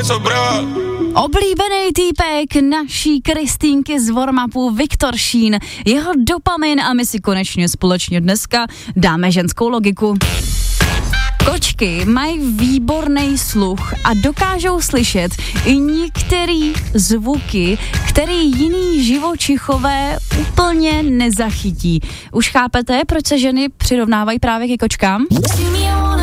Oblíbený týpek naší Kristýnky z Warmapu, Viktor Šín, jeho dopamin a my si konečně společně dneska dáme ženskou logiku. Kočky mají výborný sluch a dokážou slyšet i některé zvuky, které jiný živočichové úplně nezachytí. Už chápete, proč se ženy přirovnávají právě ke kočkám?